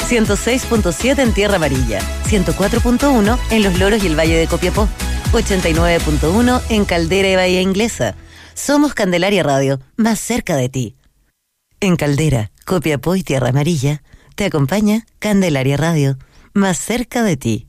106.7 en Tierra Amarilla, 104.1 en Los Loros y el Valle de Copiapó, 89.1 en Caldera y Bahía Inglesa. Somos Candelaria Radio, más cerca de ti. En Caldera, Copiapó y Tierra Amarilla, te acompaña Candelaria Radio, más cerca de ti.